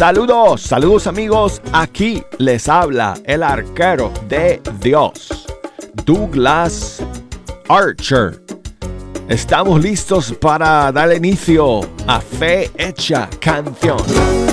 Saludos amigos, aquí les habla el arquero de Dios, Douglas Archer. Estamos listos para dar inicio a Fe Hecha Canción.